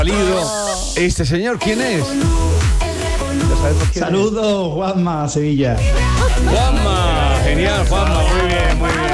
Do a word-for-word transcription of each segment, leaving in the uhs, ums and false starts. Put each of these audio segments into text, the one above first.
Este señor, ¿quién es? Saludos, Juanma, Sevilla. Juanma, genial, Juanma, muy bien, muy bien.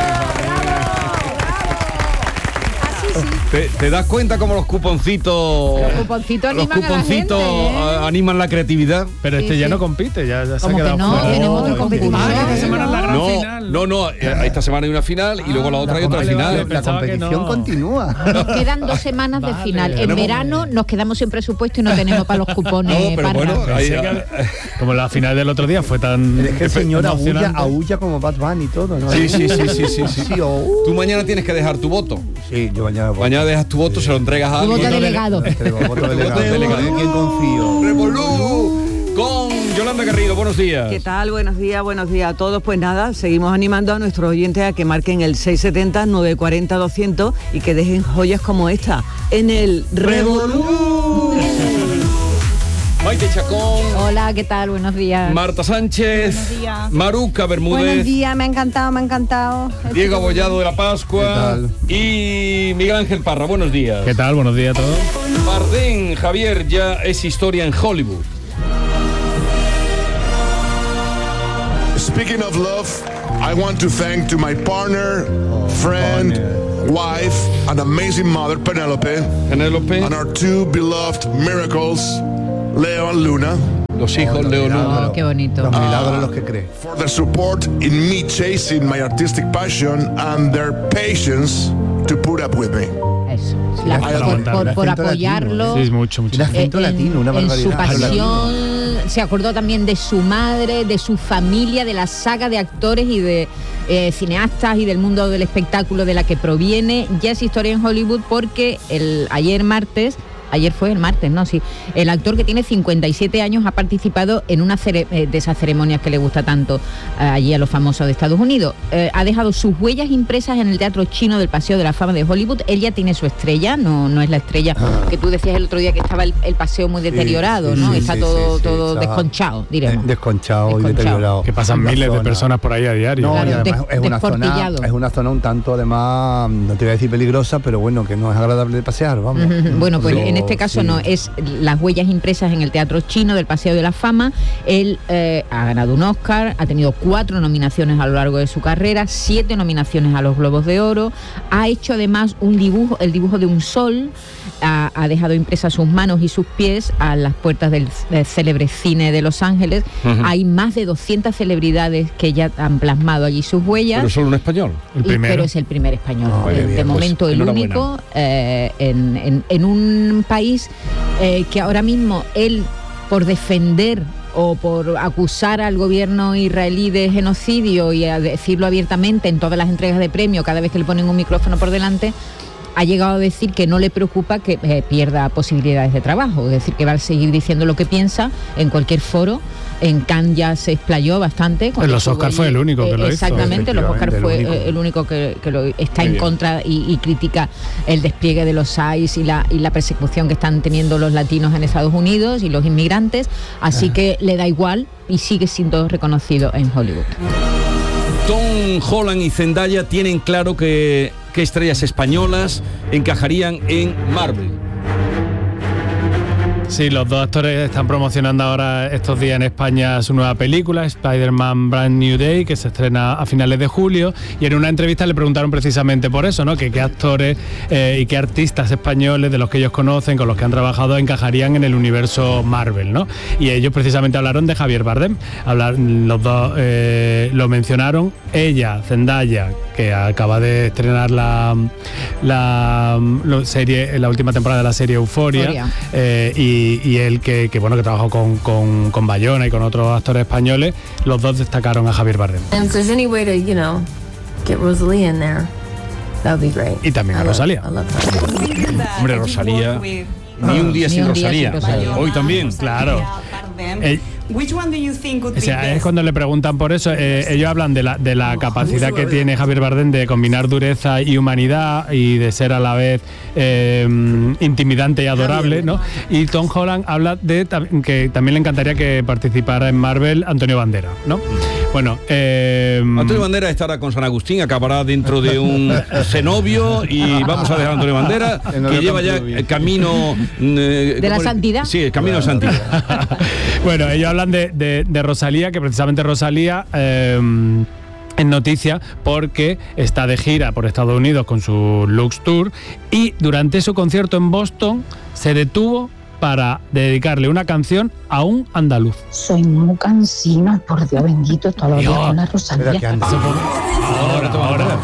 ¿Te, ¿Te das cuenta cómo los cuponcitos Los cuponcitos los animan cuponcitos a la gente, ¿eh? animan la creatividad? Pero este Sí, ya sí. no compite, ya, ya se ha ¿Cómo que quedado no? fuera. Tenemos otra competición. Ah, que esta semana es la gran No, final. no, no, eh, esta semana hay una final y luego la otra hay otra vale, final. vale, La pensaba que competición no. continúa. Nos quedan dos semanas de Vale. final. En Tenemos- verano nos quedamos sin presupuesto y no tenemos para los cupones. No, pero Parra. bueno, ahí- Pensé que- como la final del otro día fue tan Es que el señor aúlla, emocionante. aúlla como Bad Bunny y todo, ¿no? Sí, sí, sí, sí, sí, sí. Sí, o- uh. Tú mañana tienes que dejar tu voto. Sí, yo mañana voy. Mañana dejas tu voto, se lo entregas a Tu alguien. voto delegado. Entrego voto delegado. delegado. ¿En quién confío? Revolú con Yolanda Garrido, buenos días. ¿Qué tal? Buenos días, buenos días a todos. Pues nada, seguimos animando a nuestros oyentes a que marquen el seis setenta, nueve cuarenta, doscientos y que dejen joyas como esta en el Revolú. Maite Chacón, Hola, ¿qué tal? Buenos días. Marta Sánchez, Buenos días. Maruca Buenos Bermúdez, días, me ha encantado, me ha encantado. Diego Abollado de la Pascua y Miguel Ángel Parra, buenos días. ¿Qué tal? Buenos días a todos. Bardem, Javier, ya es historia en Hollywood. Speaking of love, I want to thank to my partner, friend, wife, and amazing mother, Penelope, Penélope, and our two beloved miracles, Leo and Luna, los hijos Leo Luna. Oh, qué bonito. Los milagros los que cree. for their support in me chasing my artistic passion and their patience to put up with me. Eso. La- Ay, por, aguantar, por- el por acento apoyarlo. latino, Sí, es mucho, mucho. Un acento eh, en- latino, una en barbaridad. su pasión, se acordó también de su madre, de su familia, de la saga de actores y de eh, cineastas y del mundo del espectáculo de la que proviene. Ya es historia en Hollywood porque el ayer martes Ayer fue el martes, ¿no? Sí. El actor, que tiene cincuenta y siete años, ha participado en una cere- eh, de esas ceremonias que le gusta tanto eh, allí a los famosos de Estados Unidos. Eh, ha dejado sus huellas impresas en el Teatro Chino del Paseo de la Fama de Hollywood. Él ya tiene su estrella, no, no es la estrella que tú decías el otro día, que estaba el, el paseo muy deteriorado, sí, ¿no? sí, Está sí, todo, sí, sí, todo estaba- desconchado, diremos. Eh, Desconchado y Desconchado. deteriorado. Que pasan Una miles de zona- personas por ahí a diario. No, Claro, y además des- es una zona, desportillado. es una zona un tanto, además, no te voy a decir peligrosa, pero bueno, que no es agradable de pasear, vamos. Ujú. Bueno, pues Pero, en este caso sí. no, es las huellas impresas en el Teatro Chino del Paseo de la Fama. Él eh, ha ganado un Oscar, ha tenido cuatro nominaciones a lo largo de su carrera, siete nominaciones a los Globos de Oro, ha hecho además un dibujo, el dibujo de un sol, ha, ha dejado impresas sus manos y sus pies a las puertas del, del célebre cine de Los Ángeles. Ujú. Hay más de doscientas celebridades que ya han plasmado allí sus huellas. Pero solo un español. El Y- primero. pero es el primer español, Ah, eh, qué de bien, pues, momento el enhorabuena. único eh, en, en- en un país eh, que ahora mismo él, por defender o por acusar al gobierno israelí de genocidio y a decirlo abiertamente en todas las entregas de premio, cada vez que le ponen un micrófono por delante, ha llegado a decir que no le preocupa que eh, pierda posibilidades de trabajo, es decir, que va a seguir diciendo lo que piensa en cualquier foro. En Cannes ya se explayó bastante. cuando En los estuvo Oscar allí. fue el único que Eh, lo hizo. Exactamente, los Oscar Efectivamente, fue el único. eh, el único que, que lo, está Muy en bien. contra y, y critica el despliegue de los I C E y la, y la persecución que están teniendo los latinos en Estados Unidos y los inmigrantes, así que le da igual y sigue siendo reconocido en Hollywood. Tom Holland y Zendaya tienen claro que, que estrellas españolas encajarían en Marvel. Sí, los dos actores están promocionando ahora estos días en España su nueva película, Spider-Man Brand New Day, que se estrena a finales de julio, y en una entrevista le preguntaron precisamente por eso, ¿no? Que qué actores eh, y qué artistas españoles de los que ellos conocen, con los que han trabajado, encajarían en el universo Marvel, ¿no? Y ellos precisamente hablaron de Javier Bardem. Hablar, los dos eh, lo mencionaron. Ella, Zendaya, que acaba de estrenar la, la, la serie, la última temporada de la serie Euphoria, Euphoria. eh, y, y él que, que bueno que trabajó con, con, con Bayona y con otros actores españoles. Los dos destacaron a Javier Bardem. And if there's any way to, you know, get Rosalía in there, that would be great. Y también a I love- Rosalía. I love her. Hombre, Rosalía. Ni un día Ni sin un día sin Rosalía. Rosalía. Hoy también. Claro. Eh, Which one do you think would O be sea, es best? cuando le preguntan por eso, eh, ellos hablan de la, de la capacidad que tiene Javier Bardem de combinar dureza y humanidad y de ser a la vez eh, intimidante y adorable, ¿no? Y Tom Holland habla de tam- que también le encantaría que participara en Marvel Antonio Banderas, ¿no? Bueno, Bueno, eh, Antonio Banderas estará con San Agustín, acabará dentro de un cenobio y vamos a dejar a Antonio Banderas, que lleva ya el camino... Eh, ¿De la santidad? Sí, el camino de santidad. Bueno, ellos hablan de, de, de Rosalía, que precisamente Rosalía... Eh, en noticia porque está de gira por Estados Unidos con su Lux Tour y durante su concierto en Boston se detuvo para dedicarle una canción a un andaluz. Soy muy cansina, por Dios bendito, todos los días con la Rosalía. Ahora, toma, ahora.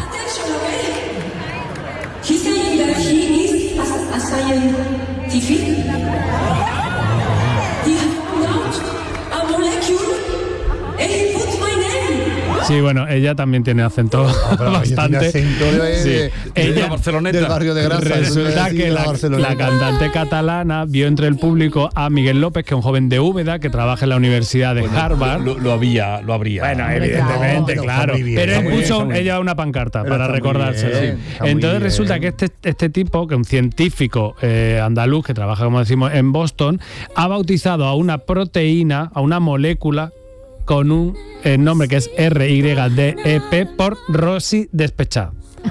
Sí, bueno, ella también tiene acento no, bastante. Ella tiene acento de, sí. de, ella, Barceloneta. Del barrio de Grasa. Resulta que la, la cantante catalana vio entre el público a Miguel López, que es un joven de Úbeda que trabaja en la Universidad de bueno, Harvard. Lo, lo había, lo habría. Bueno, evidentemente, no, claro. Bien, pero él puso ella una pancarta pero para recordárselo. Bien, Entonces resulta que este, este tipo, que es un científico eh, andaluz que trabaja, como decimos, en Boston, ha bautizado a una proteína, a una molécula con un eh, nombre que es R Y D E P por Rosy despechada.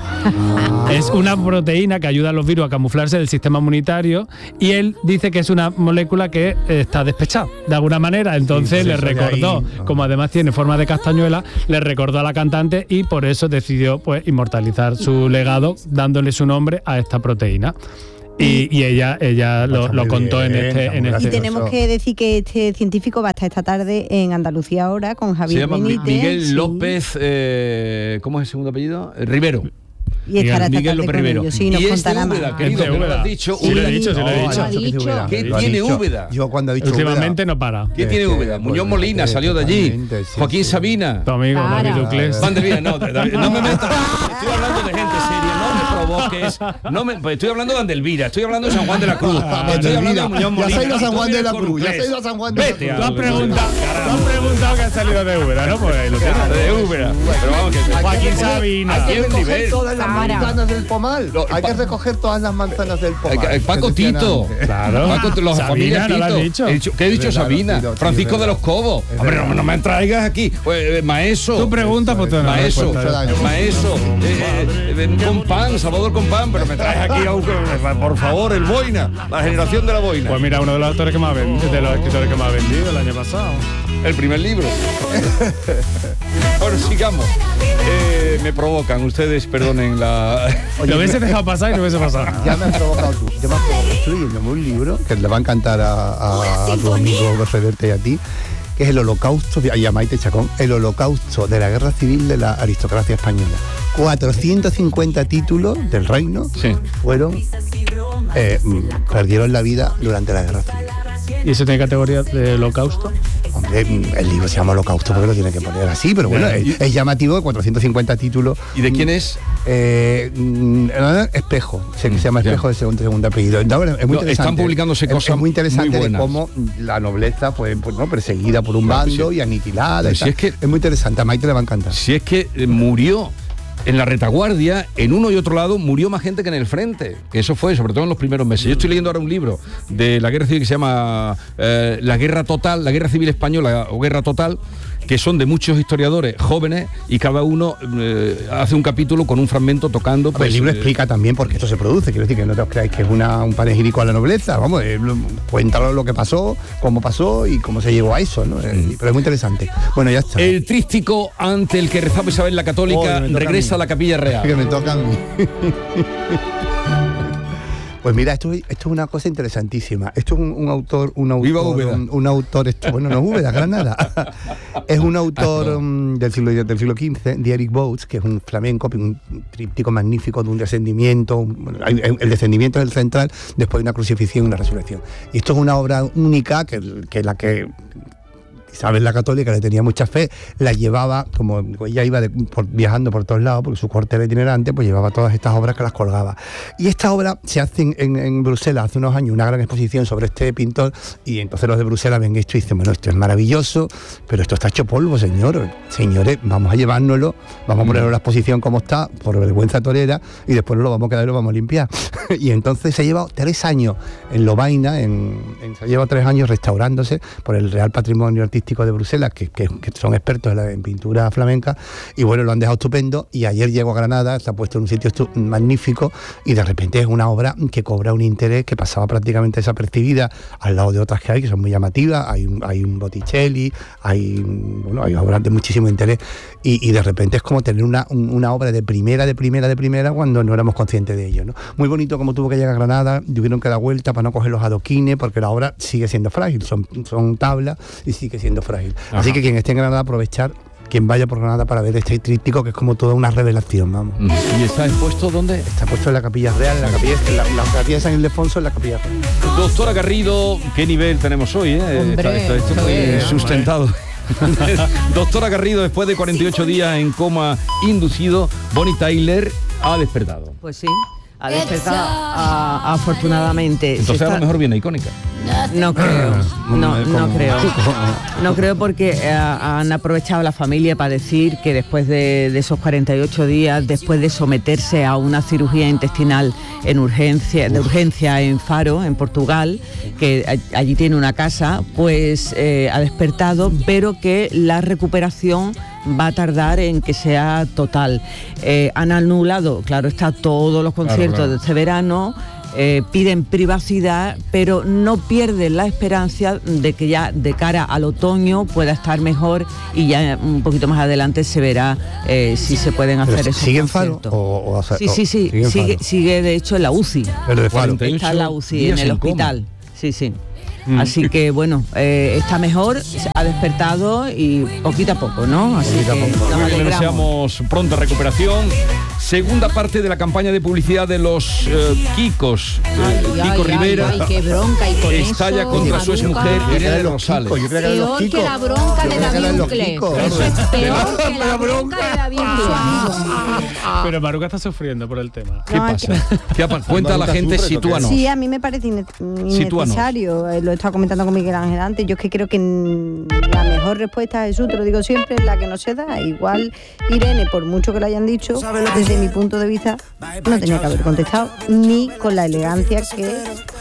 Ah. Es una proteína que ayuda a los virus a camuflarse del sistema inmunitario y él dice que es una molécula que eh, está despechada de alguna manera, entonces sí, le recordó, ahí, no. como además tiene forma de castañuela, le recordó a la cantante y por eso decidió pues inmortalizar su legado dándole su nombre a esta proteína. Y, y ella ella lo, lo contó bien, en este en este y tenemos que decir que este científico va a estar esta tarde en Andalucía ahora con Javier Se llama Benítez, Miguel sí. López eh, ¿cómo es el segundo apellido? Rivero. Y estará esta Miguel tarde con Rivero. ellos, sí, nos y contará es de Úbeda, más. querido, es de que lo Úbeda. has dicho. Sí, lo he dicho, sí, lo he No, dicho. Lo ha dicho. ¿Qué Lo ha tiene dicho. Úbeda? Yo cuando he dicho últimamente Úbeda, no para. ¿Qué tiene Úbeda? Muñoz Molina salió de allí. Sí, Joaquín sí. Sabina. Tu amigo Claro. David Ducles. Van der Vía, no, David, no me metas. Estoy hablando de gente seria, no me provoques. No me, pues estoy hablando de Andelvira, estoy hablando de San Juan de la Cruz. Estoy hablando de Muñoz Molina. Ya se ha ido a San Juan Tú de la vienes Cruz. con Ya un se ha ido a San Juan de la Vete Cruz. a- Tú has preguntado, tú has preguntado que ha salido de Úbeda, ¿no? Pues ahí lo tienes. De Úbeda. Pero vamos, que Joaquín Sabina. Hay que Aquí en recoger nivel. todas las Cámara. manzanas del pomal. Lo- Hay que Pa- recoger todas las manzanas del pomal. Eh, Paco que decían Tito. antes. Claro. Paco, los Sabina, familias ¿no lo has Tito. dicho? He dicho- ¿Qué he dicho Es verdad, Sabina? Tito, sí, Francisco es de los verdad. Cobos. Es Hombre, verdad. no, no me traigas aquí. Pues, eh, Maeso. Tú preguntas, pues tú no Maeso. respuestas. Maeso. Eh, eh, eh, Compán, Salvador Compán. Pero me traes aquí a un... Por favor, el Boina. La generación de la Boina. Pues mira, uno de los actores que más ha vendido, de los escritores que más ha vendido el año pasado. El primer libro. Bueno, sigamos. Eh, me provocan, ustedes perdonen la... Lo hubiese dejado pasar y no hubiese pasado nada. Ya me has provocado tú. Ya me has provocado. Estoy leyéndome un libro que le va a encantar a, a, a tu amigo Reverte y a ti, que es el holocausto, y a Maite Chacón, el holocausto de la guerra civil de la aristocracia española. cuatrocientos cincuenta títulos del reino Sí. fueron, eh, perdieron la vida durante la guerra civil. ¿Y eso tiene categoría de holocausto? Hombre, el libro se llama Holocausto porque lo tiene que poner así, pero bueno, es, es llamativo de cuatrocientos cincuenta títulos. ¿Y de quién es? Eh, mm, Espejo, se, se llama Espejo de segundo, segundo apellido. No, bueno, es muy No, interesante. están publicándose Es- cosas es muy interesante muy de buenas. cómo la nobleza fue pues, ¿no? perseguida por un Claro, bando sí. y aniquilada. Pero y si tal. es que- es muy interesante, a Maite le va a encantar. Si es que eh, murió en la retaguardia, en uno y otro lado, murió más gente que en el frente. Que eso fue, sobre todo en los primeros meses. Yo estoy leyendo ahora un libro de la guerra civil que se llama eh, La Guerra Total, la Guerra Civil Española o Guerra Total, que son de muchos historiadores jóvenes y cada uno eh, hace un capítulo con un fragmento tocando. Pues Pues, el libro eh, explica también por qué esto se produce. Quiero decir que no te os creáis que es una, un panegírico a la nobleza. Vamos, eh, lo- cuéntalo lo que pasó, cómo pasó y cómo se llegó a eso, ¿no? Eh, Pero es muy interesante. Bueno, ya está. El trístico ante el que rezaba Isabel la Católica Oh, me toca regresa a a mí. la Capilla que Real. me toca a mí. Pues mira, esto, es- esto es una cosa interesantísima. Esto es un, un autor, un autor, Viva Úbeda. un, un autor, esto, bueno, no es Úbeda, Granada. Es un autor um, del siglo del siglo quince, de Eric Boats, que es un flamenco, un tríptico magnífico de un descendimiento. un- bueno, hay- hay- el descendimiento es el central, después una crucifixión y una resurrección. Y esto es una obra única que, que la que Isabel la Católica le tenía mucha fe, la llevaba, como ella iba de- por- viajando por todos lados, porque su corte era itinerante, pues llevaba todas estas obras que las colgaba. Y esta obra se hace en, en- en Bruselas hace unos años, una gran exposición sobre este pintor, y entonces los de Bruselas ven esto y dicen, bueno, esto es maravilloso, pero esto está hecho polvo, señor. Señores, vamos a llevárnoslo, vamos a ponerlo en la exposición como está, por vergüenza torera, y después nos lo vamos a quedar y lo vamos a limpiar. Y entonces se ha llevado tres años en Lovaina, en, en- se ha llevado tres años restaurándose por el Real Patrimonio Artístico artístico de Bruselas, que, que, que son expertos en, la, en pintura flamenca, y bueno, lo han dejado estupendo, y ayer llegó a Granada, se ha puesto en un sitio estu- magnífico, y de repente es una obra que cobra un interés que pasaba prácticamente desapercibida al lado de otras que hay, que son muy llamativas. Hay un, hay un Botticelli, hay, bueno, hay obras de muchísimo interés, y, y de repente es como tener una, un, una obra de primera, de primera, de primera, cuando no éramos conscientes de ello, ¿no? Muy bonito como tuvo que llegar a Granada, tuvieron que dar vuelta para no coger los adoquines, porque la obra sigue siendo frágil, son, son tablas y sigue siendo frágil. Ajá. Así que quien esté en Granada, aprovechar, quien vaya por Granada para ver este tríptico, que es como toda una revelación, vamos. ¿Y está expuesto dónde? Está puesto en la Capilla Real, en la capilla, en la, la capilla de San Ildefonso, en la Capilla Real. Doctora Garrido, ¿qué nivel tenemos hoy? Eh? Hombre, está, está, está muy sí. sustentado. Doctora Garrido, después de cuarenta y ocho días en coma inducido, Bonnie Tyler ha despertado. Pues sí, ha despertado a- afortunadamente. Entonces Se a lo está- mejor viene icónica. No creo, no, no ¿Cómo? creo. No creo porque eh, han aprovechado la familia para decir que después de, de esos cuarenta y ocho días, después de someterse a una cirugía intestinal en urgencia, de urgencia en Faro, en Portugal, que a- allí tiene una casa, pues eh, ha despertado, pero que la recuperación va a tardar en que sea total. Eh, han anulado, claro está, todos los conciertos claro. de este verano. Eh, piden privacidad, pero no pierden la esperanza de que ya de cara al otoño pueda estar mejor, y ya un poquito más adelante se verá eh, si se pueden hacer Pero, esos ¿sigue en Faro? conciertos. O, o, o sea, Sí, sí, sí, sigue en sigue, Faro. sigue de hecho en la U C I. Pero de Faro. cuarenta y ocho Está en la U C I, en días el en coma. hospital. Sí, sí. Así que bueno, eh, está mejor, se ha despertado y poquito a poco, ¿no? Así Poquito a que poco. nos Muy bien, le alegramos. deseamos pronta recuperación. Segunda parte de la campaña de publicidad de los eh, Kikos. Eh, Ay, Kiko ay, Rivera ay, qué bronca, y con estalla eso, contra su Maruca. exmujer Yo creía que Irene eran los Rosales. Kikos, yo creía que eran los Peor que Kikos. la bronca Yo de creía que David eran los Ucles. Kikos. Eso es peor que la La bronca bronca. de David Ucles. Pero Maruca está sufriendo por el tema. ¿Qué No, es pasa? ¿Qué ha- cuenta a la gente, sitúanos. Sí, a mí me parece ine- innecesario. Eh, Lo he estado comentando con Miguel Ángel antes. Yo es que creo que mm, la mejor respuesta a Jesús, te lo digo siempre, es la que no se da. Igual Irene, por mucho que lo hayan dicho, desde mi punto de vista, no tenía que haber contestado, ni con la elegancia que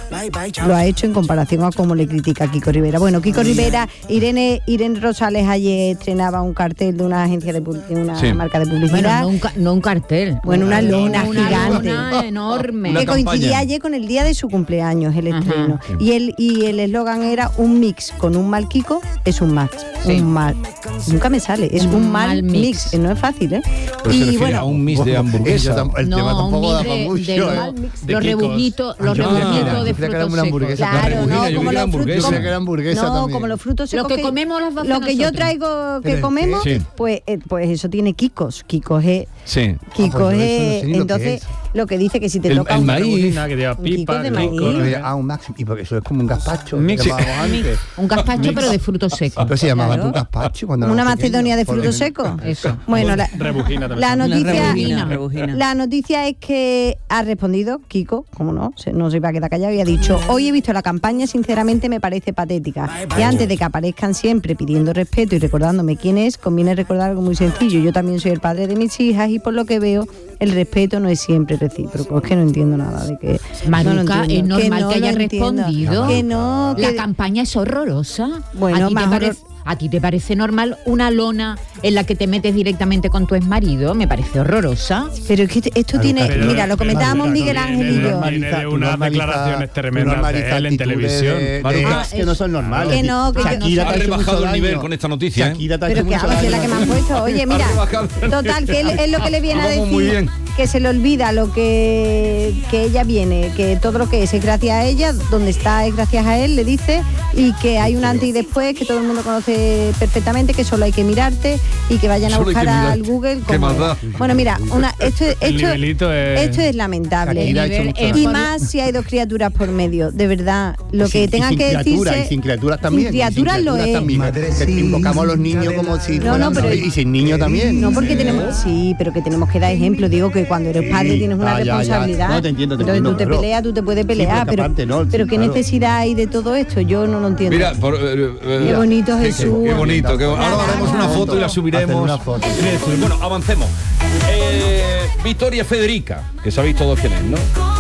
lo ha hecho en comparación a cómo le critica a Kiko Rivera. Bueno, Kiko Rivera, Irene, Irene Rosales ayer estrenaba un cartel de una agencia de, pu- de una Sí. marca de Bueno, publicidad. no un, ca- no un cartel. Bueno, una lona Una gigante. lona enorme. Una que campaña. coincidía ayer con el día de su cumpleaños, el Ajá. estreno. Y el y el eslogan era un mix con un mal Kiko, es un max. Sí. Un mal. Nunca me sale, es un, Un mal, mal mix. mix. que no es fácil, ¿eh? Pero se y refiere bueno, a un mix de hamburguesa. Yo tam- el tema No, un tampoco da mix para de, mucho, de ¿eh? los, De los Kikos. rebullitos, los yo creía que rebullitos era- de yo creía que era frutos una hamburguesa. secos. claro, Rebujina, no, yo como vi la los hamburguesa. frutos. Yo sé que era hamburguesa No, también. como los frutos secos. Lo que comemos las doce Lo que yo nosotros. traigo que ¿El comemos, qué? Sí. pues, eh, pues eso tiene Kikos. Kikos es. Sí. Kikos pues yo eso no es. sé ni lo que Entonces, es. lo que dice que si te El- toca el un maíz. Rebujina, que lleva Un pipa, Kiko de Kiko, maíz. Yo ¿no? decía, ah, un máximo. Y porque eso es como un gazpacho. Mix. que llamábamos antes. Un gazpacho, pero de frutos secos. Pero se llamaba Claro. un gazpacho cuando Una éramos Macedonia de pequeños. frutos Por- secos. Eso. Bueno, la, Rebujina también. la Una noticia, rebujina, rebujina. la noticia es que ha respondido Kiko, como no, se- no se iba a quedar callado, y ha dicho: hoy he visto la campaña, sinceramente me parece patética. Y antes de que aparezcan siempre pidiendo respeto y recordándome quién es, conviene recordar algo muy sencillo. Yo también soy el padre de mis hijas y por lo que veo, el respeto no es siempre recíproco. Es que no entiendo nada de que. Maruca, no lo entiendo. es normal que, no haya lo entiendo. respondido. Que no, La que- campaña es horrorosa. Bueno, ¿A ti, te más parece, ¿A ti te parece normal una lona en la que te metes directamente con tu exmarido? Me parece horrorosa. Pero es que esto tiene, Pero- mira, lo comentábamos pero Miguel viene Ángel y de- yo. viene de unas normaliza- declaraciones tú tremendas normalizas de él en actitudes televisión. de- de Maruca. ex que no son normales. Que no, que yo- Shakira Ha te ha hecho rebajado mucho el nivel daño. con esta noticia, ¿eh? Shakira te ha Pero hecho que mucho ahora sí es la daño. que me han puesto. Oye, mira, rebajado el total, que él- es lo que le viene a Vamos muy decir, bien. que se le olvida lo que, que ella viene, que todo lo que es es gracias a ella, donde está es gracias a él, le dice, y que hay un antes y después, que todo el mundo conoce perfectamente, que solo hay que mirarte y que vayan a Solo hay que buscar al mirarte. Google. Qué cómo maldad. es. Bueno, mira, una, esto, El esto, nivelito es... esto es lamentable. Shakira ha hecho nivel mucho es- daño. Y más si hay dos criaturas por medio, de verdad. Lo Y que sin- y tengan sin que criaturas, decirse. y sin criaturas también. Sin y sin criaturas lo es. también. Que invocamos a los niños como si No, no, fueran- pero- y sin niños también. No, porque tenemos, sí, pero que tenemos que dar ejemplo. Digo que cuando eres padre Sí. tienes una Ah, ya, ya. responsabilidad. No, te entiendo, te Entonces entiendo, tú te claro. peleas, tú te puedes Sí, pelear, porque pero, aparte no, pero sí, qué claro. necesidad hay de todo esto, yo no lo entiendo. Mira, por, eh, eh, Qué bonito, qué- Jesús. Qué, qué bonito. qué- ahora Nada, haremos una nada. foto y la subiremos. Hacer una foto. Bueno, avancemos. Eh, Victoria Federica, que sabéis todos quién es, ¿no?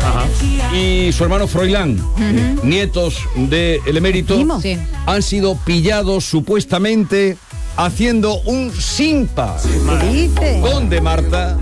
Ajá. Y su hermano Froilán, uh-huh. nietos del emérito, sí. han sido pillados supuestamente haciendo un simpa. ¿Dónde, Marta?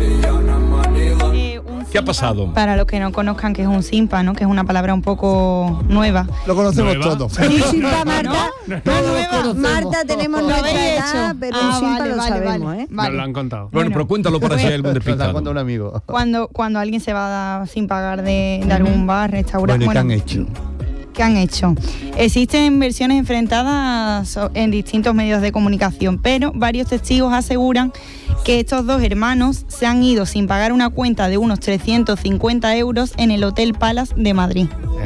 ¿Qué ha pasado? Para los que no conozcan qué es un simpa, ¿no? Que es una palabra un poco nueva. Lo conocemos todos. Un simpa, Marta. No, no, no, Marta, tenemos nuestra edad, pero ah, un simpa vale, lo vale, sabemos, vale. ¿eh? Vale. Nos lo han contado. Bueno, bueno, pero cuéntalo para si hay algún despistado. Cuando un amigo. Cuando, cuando alguien se va sin pagar de, de algún bar, restaurante. Bueno, ¿y bueno, qué han hecho? ¿Qué han hecho? Existen versiones enfrentadas en distintos medios de comunicación, pero varios testigos aseguran que estos dos hermanos se han ido sin pagar una cuenta de unos trescientos cincuenta euros en el Hotel Palace de Madrid.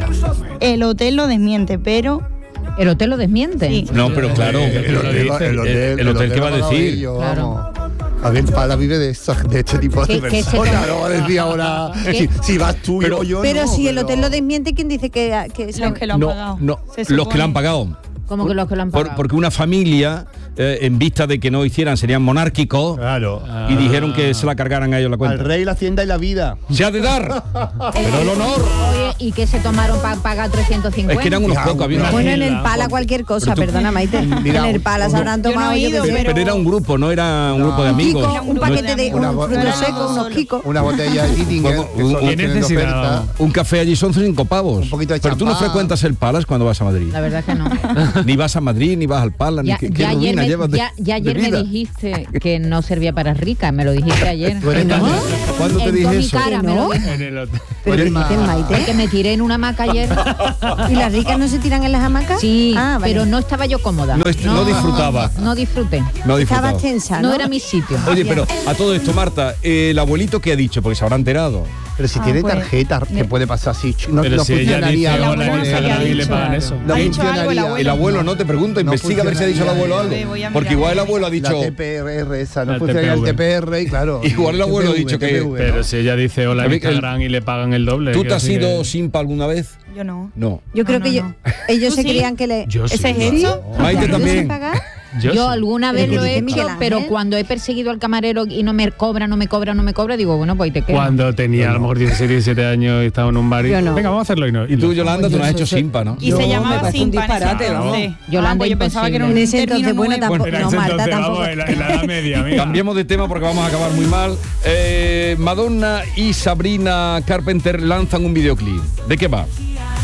El hotel lo desmiente, pero... ¿El hotel lo desmiente? Sí. No, pero claro, el, el, el, el hotel, el, el hotel ¿qué va a decir? Ellos, claro. A ver, Pala vive de, eso, de este tipo de personas. No va a decir ahora si, si vas tú pero, o yo. Pero no, si pero... el hotel lo desmiente, ¿quién dice que, que los que lo han no, pagado? No, los que lo han pagado. ¿Cómo que los que lo han pagado? Por, porque una familia, eh, en vista de que no hicieran, serían monárquicos. Claro. Y dijeron que se la cargaran a ellos la cuenta. Al rey, la hacienda y la vida. Se ha de dar. Pero el honor. Oye, ¿y qué se tomaron para pagar trescientos cincuenta? Es que eran unos pocos. Había bueno, en el Pala cualquier cosa, perdona, Maite. Mira, en el Pala se habrán tomado no ido, pero, pero era un grupo, no era un no. grupo de amigos. Kiko, un paquete de un fruto seco, unos Kiko. Una botella de Dittinger. ¿Qué necesidad? Un café allí son cinco pavos. Un poquito de Pero tú no frecuentas el Palace cuando vas a Madrid. La verdad que no. Ni vas a Madrid, ni vas al Palace, ni qué, qué ruina me, llevas de ya, ya ayer de me vida. dijiste que no servía para rica, me lo dijiste ayer. ¿Tú eres ¿No? ¿Cuándo te en dije mi eso? cara me lo dije. En el hotel. Pero dicen, Maite. Que me tiré en una hamaca ayer. ¿Y las ricas no se tiran en las hamacas? Sí, ah, vale. pero no estaba yo cómoda. No, est- no disfrutaba. No disfruté. No disfrutaba. Estabas tensa, ¿no? No era mi sitio. Oye, pero a todo esto, Marta, eh, el abuelito ¿qué ha dicho? Porque se habrá enterado. Pero si Ah, tiene pues, tarjeta, ¿qué ne- puede pasar así? No, Pero no si ella funcionaría. dice El hola en abuelo Instagram sí ha y le dicho pagan algo. eso. No ¿Ha dicho algo el funcionaría. abuelo? El abuelo, no te pregunto, No investiga a ver si ha dicho el abuelo algo. Voy a mirar. Porque igual el abuelo ha dicho... La T P R esa, no La funciona el T P V. T P R y claro. Igual el abuelo ha T P V, dicho que- T P V, Pero ¿no? si ella dice hola en A mí que el- Instagram y le pagan el doble. ¿Tú te quiero has decir sido que- simpa alguna vez? Yo no. No. Yo creo No, que no, yo- no. ellos ¿Tú se sí? creían que le... Yo sí. ¿Ese es ¿Sí? hecho? Maite ¿Ellos también. se pagan? Yo, Yo sí. alguna vez ¿Pero lo qué he dice hecho, Miguel Ángel? pero cuando he perseguido al camarero y no me cobra, no me cobra, no me cobra, digo, bueno, pues ahí te quedas. Cuando tenía a lo mejor diecisiete, diecisiete años y estaba en un bar y Yo no. venga, vamos a hacerlo y no. Y tú, no. Yolanda, tú no has hecho simpa, ¿no? Y Yo se me llamaba parece un simpa. disparate, vamos. Yolanda, Ah, pues yo pensaba que era un En ese término entonces, bueno, nuevo. tampoco- En no, ese Marta, entonces, tampoco. vamos, en la, en la edad media, mira. Cambiemos de tema porque vamos a acabar muy mal. Eh, Madonna y Sabrina Carpenter lanzan un videoclip. ¿De qué va?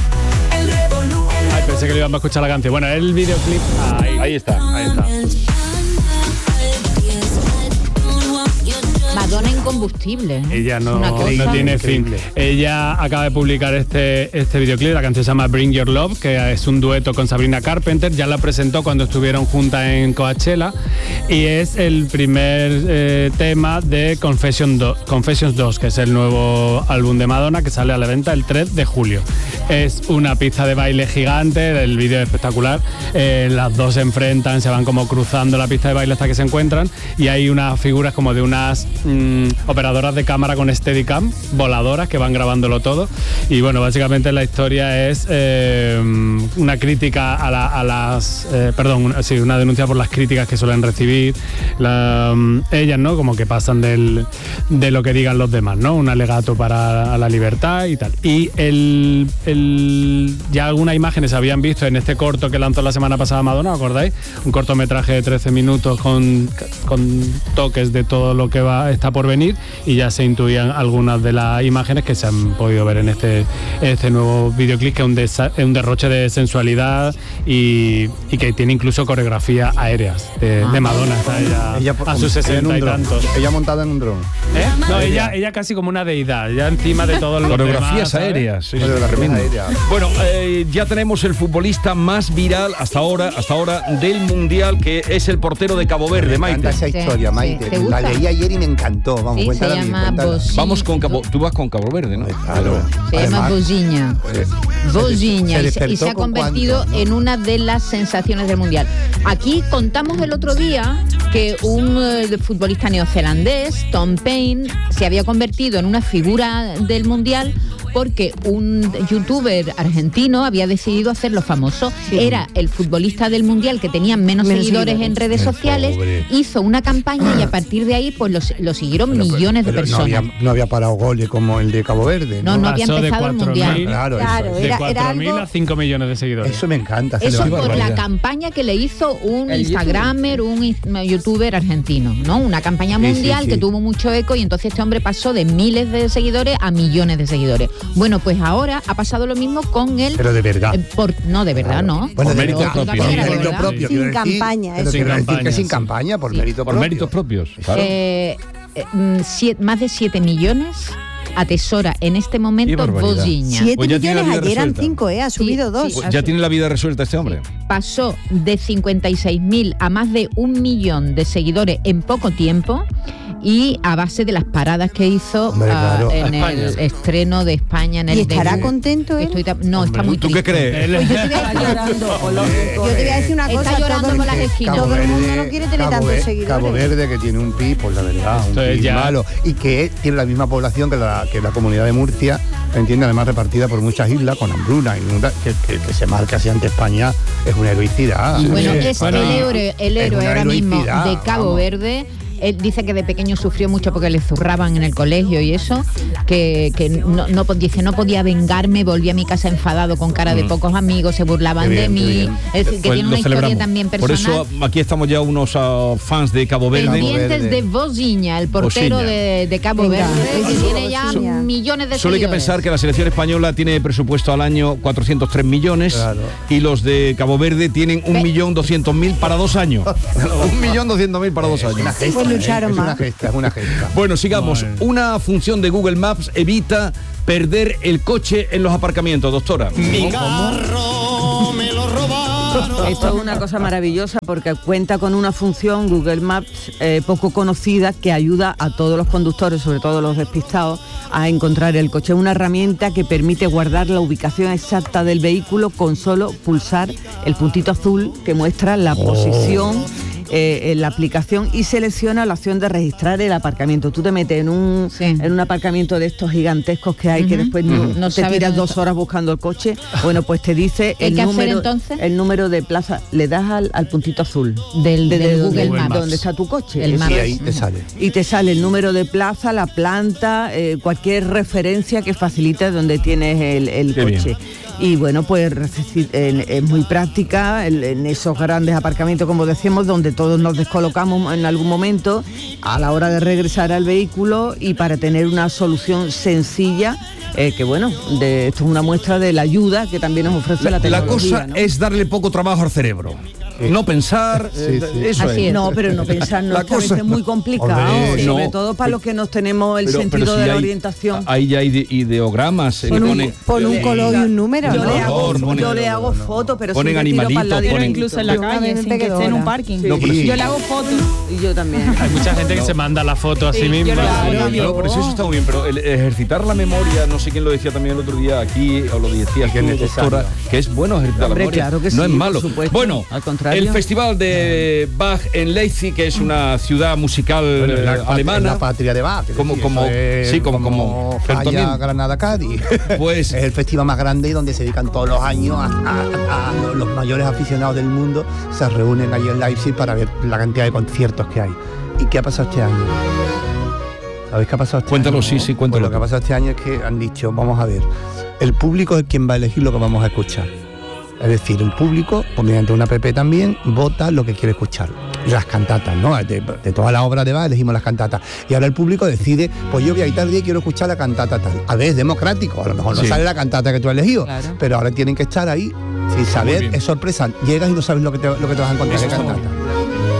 Ay, pensé que le íbamos a escuchar la canción. Bueno, el videoclip. Ahí, Ahí está. Ahí está. Madonna incombustible. ¿no? Ella no, Una cosa. no tiene fin. Ella acaba de publicar este, este videoclip, la canción se llama Bring Your Love, que es un dueto con Sabrina Carpenter, ya la presentó cuando estuvieron juntas en Coachella y es el primer eh, tema de Confession do- Confessions dos, que es el nuevo álbum de Madonna que sale a la venta el tres de julio. Es una pista de baile gigante, el vídeo es espectacular, eh, las dos se enfrentan, se van como cruzando la pista de baile hasta que se encuentran y hay unas figuras como de unas mm, operadoras de cámara con Steadicam, voladoras que van grabándolo todo y bueno, básicamente la historia es eh, una crítica a, la- a las, eh, perdón, una, sí, una denuncia por las críticas que suelen recibir la, mm, ellas, ¿no? Como que pasan del, de lo que digan los demás, ¿no? Un alegato para la libertad y tal. Y el, el- ya algunas imágenes se habían visto en este corto que lanzó la semana pasada Madonna, ¿os acordáis? Un cortometraje de trece minutos con, con toques de todo lo que va está por venir y ya se intuían algunas de las imágenes que se han podido ver en este, este nuevo videoclip, que es un, desa- es un derroche de sensualidad y, y que tiene incluso coreografías aéreas de, de Madonna. Está ella, Ella por- a sus ella en sesenta un y dron. tantos. Ella montada en un dron. ¿Eh? No, ella, ella casi como una deidad, ya encima de todos los Coreografías demás, ¿sabes? aéreas. sí, Coreografías tremendo. aéreas. Bueno, eh, ya tenemos el futbolista más viral hasta ahora, hasta ahora del Mundial, que es el portero de Cabo Verde, Me encanta Maite. esa Sí, historia, sí. Maite. ¿Te La gusta? leí ayer y me encantó. Vamos, Sí, se cuéntala bien, llama cuéntala. Bos- Vamos con Cabo, tú vas con Cabo Verde, ¿no? Claro. Se llama Además, Bosiña. eh, Bosiña se y, se, y se despertó ha con convertido cuánto, ¿no? en una de las sensaciones del Mundial. Aquí contamos el otro día que un eh, futbolista neozelandés, Tom Paine, se había convertido en una figura del Mundial porque un youtuber argentino había decidido hacerlo famoso. Sí. Era el futbolista del Mundial que tenía menos, menos seguidores, seguidores en redes sociales, pobre. Hizo una campaña y a partir de ahí pues lo, lo siguieron pero, millones pero, pero de personas. No había, no había parado goles como el de Cabo Verde. No, no, no había empezado el Mundial. Mil, claro, claro eso. De cuatro mil a cinco millones de seguidores. Eso me encanta. Eso por barbaridad. La campaña que le hizo un el instagramer, YouTube. un youtuber argentino, ¿no? Una campaña mundial sí, sí, sí. que tuvo mucho eco y entonces este hombre pasó de miles de seguidores a millones de seguidores. Bueno, pues ahora ha pasado lo mismo con él. Pero de verdad. Eh, por, no, de verdad, no. Bueno, por de mérito propio. Por mérito propio. Sin decir, campaña. Pero sin quiero campaña, decir que sin sí. campaña, por sí. mérito por propio. méritos propios. Claro. Eh, eh, siete, más de siete millones atesora en este momento Vozinha. siete pues millones, ayer eran cinco, ¿eh? Ha subido sí, dos. Sí, pues ya tiene la vida resuelta este hombre. Pasó de cincuenta y seis mil a más de un millón de seguidores en poco tiempo y a base de las paradas que hizo Hombre, claro. uh, en España. El estreno de España en el ¿Y estará de, contento él? Estoy, no, Hombre, está muy ¿Tú triste. qué crees? Pues yo, te yo te voy a decir una cosa. Está llorando por las esquinas. Todo el mundo no quiere tener Cabo tantos seguidores. Cabo Verde, que tiene un P I B, pues la verdad, un P I B ya. malo. Y que tiene la misma población que la, que la comunidad de Murcia, entiende, además repartida por muchas islas, con hambruna, y que, que, que se marca así ante España, es una heroicidad. Bueno, es bueno, el héroe, el héroe ahora mismo de Cabo vamos. Verde. Él dice que de pequeño sufrió mucho porque le zurraban en el colegio y eso, que, que no, no, dice, no podía vengarme, volví a mi casa enfadado con cara de pocos amigos, se burlaban bien, de mí. Es decir, que pues tiene una historia también personal. Por eso aquí estamos ya unos uh, fans de Cabo Verde. Pendientes de Vozinha, el portero de, de Cabo Venga, Verde, que tiene ya Vozinha. millones de Solo hay que pensar que la selección española tiene presupuesto al año cuatrocientos tres millones claro. y los de Cabo Verde tienen un millón doscientos mil para dos años. un millón doscientos mil para dos años. Lucharon es más. Una gesta, es una gesta. Bueno, sigamos. Bueno. Una función de Google Maps evita perder el coche en los aparcamientos, doctora. Mi carro me lo robaron. Esto es una cosa maravillosa porque cuenta con una función Google Maps eh, poco conocida que ayuda a todos los conductores, sobre todo los despistados, a encontrar el coche. Es una herramienta que permite guardar la ubicación exacta del vehículo con solo pulsar el puntito azul que muestra la oh. posición Eh, en la aplicación y selecciona la opción de registrar el aparcamiento. Tú te metes en un sí. en un aparcamiento de estos gigantescos que hay, uh-huh. que después uh-huh. no, no te tiras dos horas buscando el coche. Bueno, pues te dice el ¿Qué número, hacer, entonces? el número de plaza. Le das al, al puntito azul del, de, del de Google donde, Maps, donde está tu coche. El sí, ahí te sale. Y te sale el número de plaza, la planta, eh, cualquier referencia que facilite donde tienes el, el coche. Bien. Y bueno, pues es muy práctica en esos grandes aparcamientos, como decíamos, donde todos nos descolocamos en algún momento a la hora de regresar al vehículo y para tener una solución sencilla, eh, que bueno, de, esto es una muestra de la ayuda que también nos ofrece la, la tecnología. La cosa ¿no? es darle poco trabajo al cerebro. Sí. No pensar, sí, sí. eso Así es. es. No, pero no pensar no, es que a veces es muy complicado, Hombre, sobre no, todo para los que nos tenemos el pero, sentido pero si de la hay, orientación. Ahí ya hay ide ideogramas. Pon un, pone, pon un color y un número. Yo ¿no? le hago, pone, yo le hago fotos, pero ponen animalitos, ponen incluso en la calle, sin que esté en un parking. No, sí. Yo le hago fotos. Y yo también. Hay mucha gente que no. se manda la foto a sí, sí misma. Claro, no, pero eso está muy bien, pero el ejercitar la memoria, no sé quién lo decía también el otro día aquí, o lo decía que doctora, que es bueno ejercitar Hombre, la memoria. Claro que no sí, es malo. Bueno, al contrario. El festival de Bach en Leipzig, que es una ciudad musical bueno, la, alemana, la patria de Bach, como decir, como es, sí como como, como Falla, Granada, Cádiz. Pues es el festival más grande y donde se dedican todos los años a, a, a los, los mayores aficionados del mundo se reúnen allí en Leipzig para ver la cantidad de conciertos que hay. ¿Y qué ha pasado este año? ¿Sabéis qué ha pasado este cuéntalo, año? Cuéntalo, sí, sí, cuéntalo. Pues lo que ha pasado este año es que han dicho, vamos a ver, el público es quien va a elegir lo que vamos a escuchar. Es decir, el público, pues mediante una app también, vota lo que quiere escuchar. Las cantatas, ¿no? De, de toda la obra de Bach elegimos las cantatas. Y ahora el público decide, pues yo voy a ir tal día y quiero escuchar la cantata tal. A ver, es democrático, a lo mejor no sí. sale la cantata que tú has elegido, claro. pero ahora tienen que estar ahí sin saber, es sorpresa. Llegas y no sabes lo que te, lo que te vas a encontrar de cantata.